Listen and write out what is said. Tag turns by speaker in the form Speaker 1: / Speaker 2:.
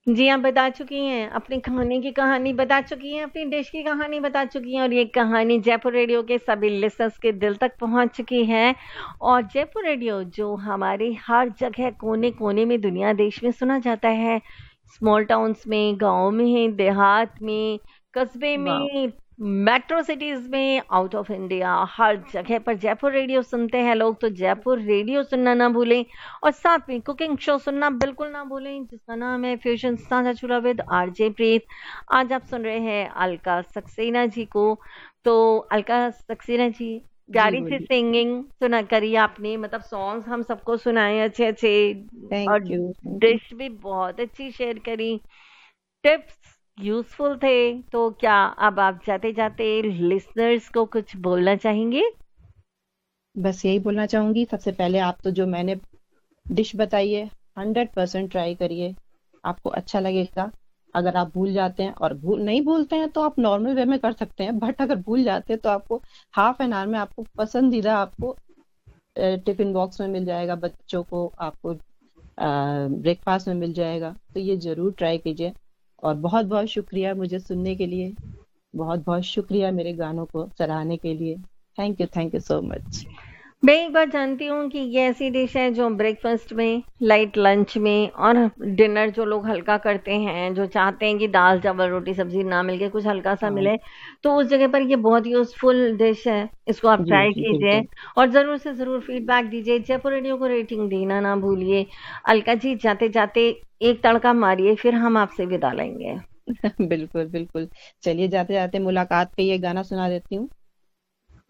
Speaker 1: जी, आप बता चुकी हैं, अपने खाने की कहानी बता चुकी हैं, अपनी डिश की कहानी बता चुकी हैं और ये कहानी जयपुर रेडियो के सभी लिसनर्स के दिल तक पहुंच चुकी है। और जयपुर रेडियो जो हमारे हर जगह कोने-कोने में दुनिया देश में सुना जाता है, स्मॉल टाउन्स में, गाँव में, देहात में, कस्बे
Speaker 2: वाह।
Speaker 1: में, मेट्रो सिटीज में, आउट ऑफ इंडिया, हर जगह पर जयपुर रेडियो सुनते हैं लोग। तो जयपुर रेडियो सुनना ना भूलें और साथ में कुकिंग शो सुनना बिल्कुल ना भूलें जिसका नाम है फ्यूजन साझा चूल्हा विद आरजे प्रीत। आज आप सुन रहे हैं अलका सक्सेना जी को। तो अलका सक्सेना जी,
Speaker 2: जी
Speaker 1: प्यारी सी
Speaker 2: बोलिए।
Speaker 1: सिंगिंग सुना करी आपने, मतलब सॉन्ग्स हम सबको सुनाए अच्छे अच्छे,
Speaker 2: थैंक
Speaker 1: और
Speaker 2: यू, थैंक यू।
Speaker 1: डिश भी बहुत अच्छी शेयर करी, टिप्स यूजफुल थे। तो क्या अब आप जाते जाते लिसनर्स को कुछ बोलना चाहेंगे?
Speaker 2: बस यही बोलना चाहूंगी, सबसे पहले आप तो जो मैंने डिश बताई है 100% ट्राई करिए, आपको अच्छा लगेगा। अगर आप भूल जाते हैं और भूल नहीं भूलते हैं तो आप नॉर्मल वे में कर सकते हैं, बट अगर भूल जाते हैं तो आपको हाफ एन आवर में आपको पसंदीदा आपको टिफिन बॉक्स में मिल जाएगा, बच्चों को आपको ब्रेकफास्ट में मिल जाएगा। तो ये जरूर ट्राई कीजिए। और बहुत बहुत शुक्रिया मुझे सुनने के लिए, बहुत बहुत शुक्रिया मेरे गानों को सराहने के लिए। Thank you so much.
Speaker 1: मैं एक बात जानती हूँ कि ये ऐसी डिश है जो ब्रेकफास्ट में, लाइट लंच में और डिनर, जो लोग हल्का करते हैं, जो चाहते हैं कि दाल चावल रोटी सब्जी ना मिलके कुछ हल्का सा
Speaker 2: हाँ
Speaker 1: मिले, तो उस जगह पर ये बहुत यूजफुल डिश है। इसको आप
Speaker 2: जी
Speaker 1: ट्राई
Speaker 2: जी
Speaker 1: कीजिए
Speaker 2: बिल्कुल।
Speaker 1: और जरूर से जरूर फीडबैक दीजिए। जयपुर रेडियो को रेटिंग देना ना भूलिए। अलका जी, जाते जाते एक तड़का मारिए, फिर हम आपसे विदा लेंगे।
Speaker 2: बिल्कुल बिल्कुल। चलिए जाते जाते मुलाकात पे ये गाना सुना देती हूँ।